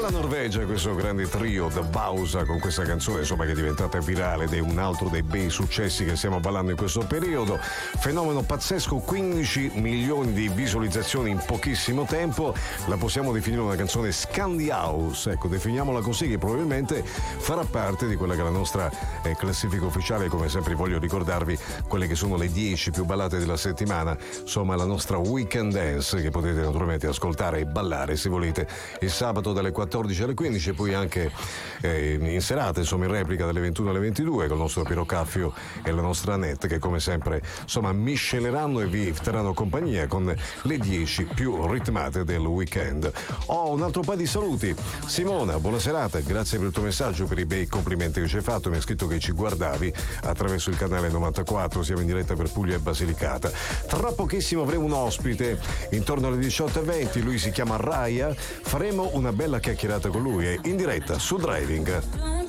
Dalla Norvegia questo grande trio The Bausa con questa canzone insomma che è diventata virale ed è un altro dei bei successi che stiamo ballando in questo periodo. Fenomeno pazzesco, 15 milioni di visualizzazioni in pochissimo tempo. La possiamo definire una canzone Scandi House, ecco, definiamola così, che probabilmente farà parte di quella che è la nostra classifica ufficiale. Come sempre voglio ricordarvi quelle che sono le 10 più ballate della settimana, insomma la nostra Weekend Dance, che potete naturalmente ascoltare e ballare se volete il sabato dalle 14 alle 15 e poi anche in serata, insomma in replica dalle 21 alle 22 con il nostro Piero Caffio e la nostra Annette, che come sempre insomma misceleranno e vi terranno compagnia con le 10 più ritmate del weekend. Ho un altro paio di saluti. Simona, buona serata, grazie per il tuo messaggio, per i bei complimenti che ci hai fatto. Mi hai scritto che ci guardavi attraverso il canale 94, siamo in diretta per Puglia e Basilicata. Tra pochissimo avremo un ospite intorno alle 18:20, lui si chiama Raya, faremo una bella chiacchierata con lui in diretta su Driving.